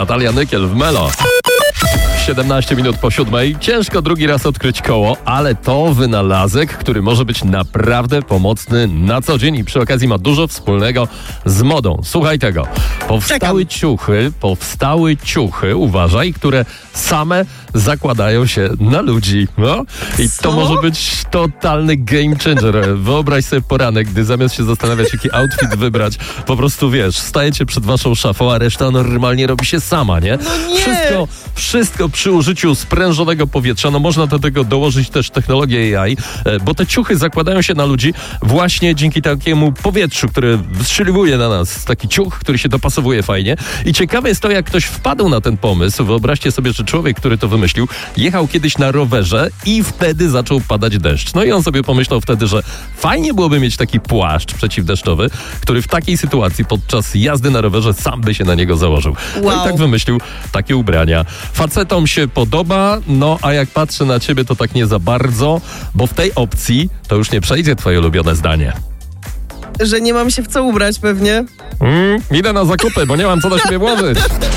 Natalia Nykiel w Melo. 17 minut po 7. Ciężko drugi raz odkryć koło, ale to wynalazek, który może być naprawdę pomocny na co dzień i przy okazji ma dużo wspólnego z modą. Słuchaj tego. Powstały ciuchy, uważaj, które same zakładają się na ludzi. No? I to może być totalny game changer. Wyobraź sobie poranek, gdy zamiast się zastanawiać, jaki outfit wybrać, po prostu wiesz, stajecie przed waszą szafą, a reszta normalnie robi się sama, nie? No nie! Wszystko przy użyciu sprężonego powietrza. No można do tego dołożyć też technologię AI, bo te ciuchy zakładają się na ludzi właśnie dzięki takiemu powietrzu, które wystrzeliwuje na nas. Taki ciuch, który się dopasowuje fajnie. I ciekawe jest to, jak ktoś wpadł na ten pomysł. Wyobraźcie sobie, że człowiek, który to wymyślił, jechał kiedyś na rowerze i wtedy zaczął padać deszcz. No i on sobie pomyślał wtedy, że fajnie byłoby mieć taki płaszcz przeciwdeszczowy, który w takiej sytuacji podczas jazdy na rowerze sam by się na niego założył. No i tak wymyślił takie ubrania. Facetom się podoba, no a jak patrzę na ciebie, to tak nie za bardzo, bo w tej opcji to już nie przejdzie twoje ulubione zdanie. Że nie mam się w co ubrać pewnie. Idę na zakupy, bo nie mam co do siebie włożyć.